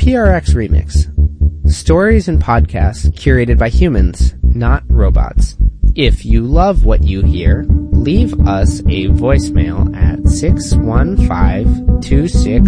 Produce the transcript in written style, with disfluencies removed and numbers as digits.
PRX Remix. Stories and podcasts curated by humans, not robots. If you love what you hear, leave us a voicemail at 615-26